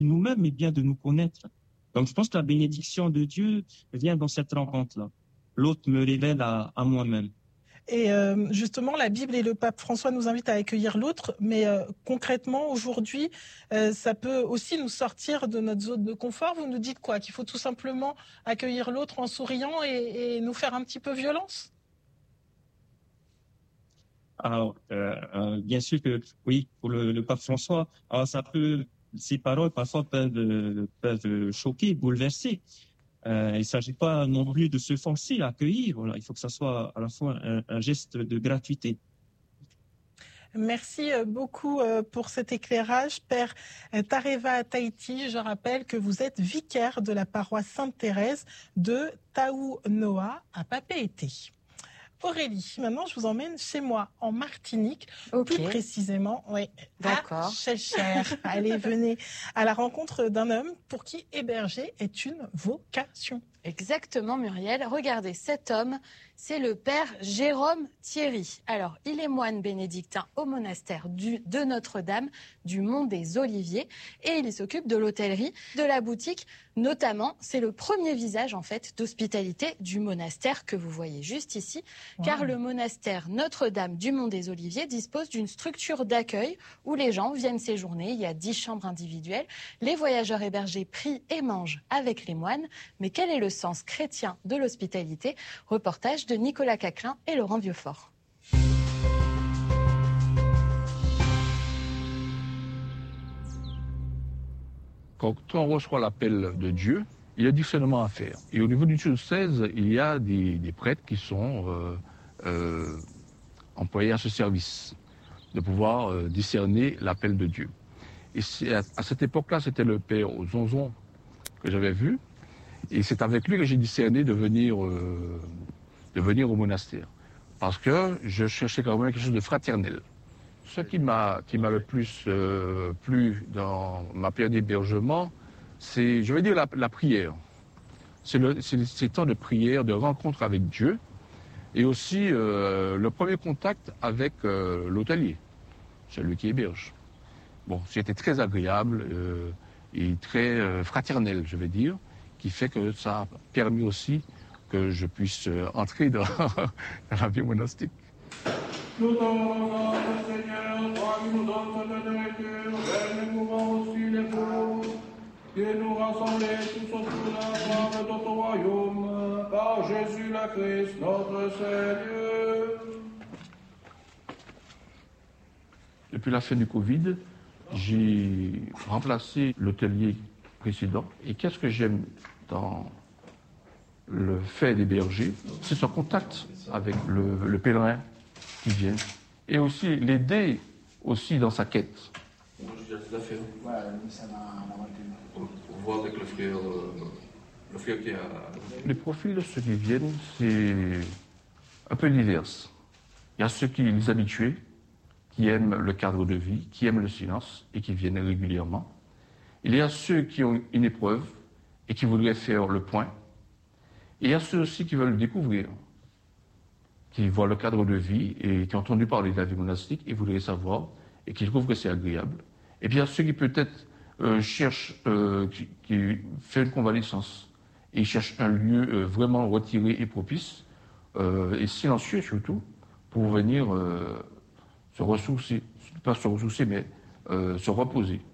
nous-mêmes, mais bien de nous connaître. Donc, je pense que la bénédiction de Dieu vient dans cette rencontre-là. L'autre me révèle à moi-même. Et justement, la Bible et le pape François nous invitent à accueillir l'autre, mais concrètement, aujourd'hui, ça peut aussi nous sortir de notre zone de confort. Vous nous dites quoi? Qu'il faut tout simplement accueillir l'autre en souriant et nous faire un petit peu violence? Alors, bien sûr que oui, pour le pape François, alors ces paroles parfois peuvent choquer, bouleverser. Il ne s'agit pas non plus de se forcer à accueillir. Voilà, il faut que ça soit à la fois un geste de gratuité. Merci beaucoup pour cet éclairage, Père Tareva Tahiti. Je rappelle que vous êtes vicaire de la paroisse Sainte-Thérèse de Taounoa à Papeete. Aurélie, maintenant je vous emmène chez moi en Martinique, plus précisément, oui, à Chelcher. Allez, venez à la rencontre d'un homme pour qui héberger est une vocation. Exactement, Muriel. Regardez, cet homme, c'est le père Jérôme Thierry. Alors, il est moine bénédictin au monastère de Notre-Dame du Mont des Oliviers et il s'occupe de l'hôtellerie, de la boutique. Notamment, c'est le premier visage en fait d'hospitalité du monastère que vous voyez juste ici, car le monastère Notre-Dame du Mont des Oliviers dispose d'une structure d'accueil où les gens viennent séjourner. Il y a 10 chambres individuelles. Les voyageurs hébergés prient et mangent avec les moines. Mais quel est le sens chrétien de l'hospitalité? Reportage de Nicolas Caclin et Laurent Vieuxfort. Quand on reçoit l'appel de Dieu, il y a discernement à faire. Et au niveau du diocèse, il y a des prêtres qui sont employés à ce service, de pouvoir discerner l'appel de Dieu. Et à cette époque-là, c'était le père Zonzon que j'avais vu. Et c'est avec lui que j'ai discerné de venir au monastère. Parce que je cherchais quand même quelque chose de fraternel. Ce qui m'a le plus plu dans ma période d'hébergement, c'est, je vais dire, la prière. C'est ces temps de prière, de rencontre avec Dieu, et aussi le premier contact avec l'hôtelier, celui qui héberge. Bon, c'était très agréable et très fraternel, je vais dire, qui fait que ça a permis aussi que je puisse entrer dans la vie monastique. Nous demandons au Seigneur, toi qui nous donnes cette nourriture, fais-nous aussi les pauvres, et nous rassembler tous autour de la table de ton royaume, par Jésus le Christ, notre Seigneur. Depuis la fin du Covid, j'ai remplacé l'hôtelier précédent. Et qu'est-ce que j'aime dans le fait d'héberger? C'est son contact avec le pèlerin qui vient. Et aussi l'aider aussi dans sa quête. Moi, j'ai déjà tout à fait. Ouais, ça m'a on voit avec le frère qui a... Les profils de ceux qui viennent, c'est un peu divers. Il y a ceux qui les habitués, qui aiment le cadre de vie, qui aiment le silence et qui viennent régulièrement. Il y a ceux qui ont une épreuve et qui voudraient faire le point. Et il y a ceux aussi qui veulent découvrir, qui voient le cadre de vie et qui ont entendu parler de la vie monastique et voudraient savoir et qui trouvent que c'est agréable. Et puis il y a ceux qui peut-être cherchent, qui font une convalescence et cherchent un lieu vraiment retiré et propice et silencieux surtout pour venir se ressourcer, pas se ressourcer mais se reposer.